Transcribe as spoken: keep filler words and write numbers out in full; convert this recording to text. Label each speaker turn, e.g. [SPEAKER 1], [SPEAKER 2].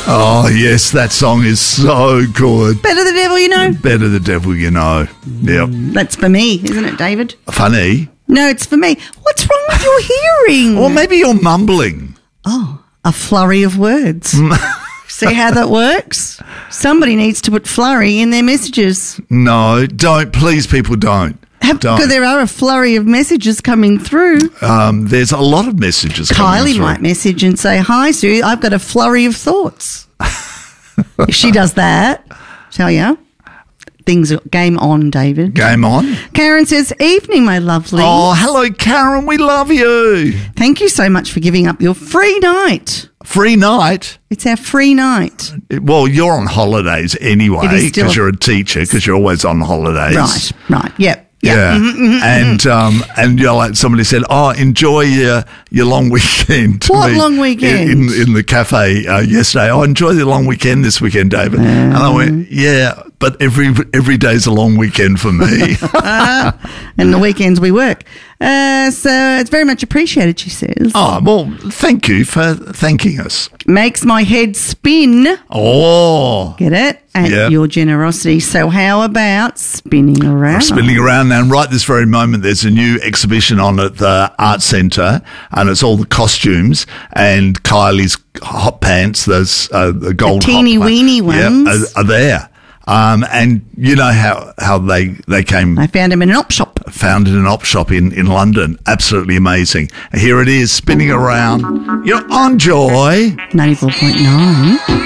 [SPEAKER 1] Oh, yes, that song is so good.
[SPEAKER 2] Better the devil you know.
[SPEAKER 1] Better the devil you know. Yep.
[SPEAKER 2] That's for me, isn't it, David?
[SPEAKER 1] Funny.
[SPEAKER 2] No, it's for me. What's wrong with your hearing?
[SPEAKER 1] Or maybe you're mumbling.
[SPEAKER 2] Oh, a flurry of words. See how that works? Somebody needs to put flurry in their messages.
[SPEAKER 1] No, don't. Please, people, don't.
[SPEAKER 2] Have,
[SPEAKER 1] Don't.
[SPEAKER 2] Because there are a flurry of messages coming through.
[SPEAKER 1] Um, there's a lot of messages coming
[SPEAKER 2] Kylie
[SPEAKER 1] through.
[SPEAKER 2] might message and say, "Hi, Sue, I've got a flurry of thoughts." If she does that, tell you, things are game on, David.
[SPEAKER 1] Game on.
[SPEAKER 2] Karen says, "Evening, my lovely.
[SPEAKER 1] Oh, hello, Karen. We love you.
[SPEAKER 2] Thank you so much for giving up your free night.
[SPEAKER 1] Free night.
[SPEAKER 2] It's our free night.
[SPEAKER 1] Well, you're on holidays
[SPEAKER 2] It
[SPEAKER 1] anyway
[SPEAKER 2] is still-
[SPEAKER 1] because you're a teacher because you're always on holidays.
[SPEAKER 2] Right, right, yep.
[SPEAKER 1] Yeah,
[SPEAKER 2] Yep. Mhm, mhm,
[SPEAKER 1] and um, and you know, like somebody said, oh, enjoy your your long weekend. to
[SPEAKER 2] What
[SPEAKER 1] me
[SPEAKER 2] long weekend?
[SPEAKER 1] In, in the cafe uh, yesterday. Oh, enjoy the long weekend this weekend, David.
[SPEAKER 2] Um.
[SPEAKER 1] And I went, yeah, but every every day's a long weekend for me.
[SPEAKER 2] And the weekends we work. Uh, so it's very much appreciated, she says.
[SPEAKER 1] Oh, well, thank you for thanking us.
[SPEAKER 2] Makes my head spin.
[SPEAKER 1] Oh,
[SPEAKER 2] Get it? At
[SPEAKER 1] Yeah.
[SPEAKER 2] your generosity. So how about spinning around?
[SPEAKER 1] spinning around now. And right this very moment, there's a new exhibition on at the Art Centre, and it's all the costumes and Kylie's hot pants. Those uh, the gold
[SPEAKER 2] teeny
[SPEAKER 1] hot pa-
[SPEAKER 2] weeny
[SPEAKER 1] yeah,
[SPEAKER 2] ones.
[SPEAKER 1] are, are there. Um, and you know how, how they they came
[SPEAKER 2] I found him in an op shop.
[SPEAKER 1] found in an op shop in, in London. Absolutely amazing. Here it is, spinning around. You're on Joy.
[SPEAKER 2] ninety-four point nine.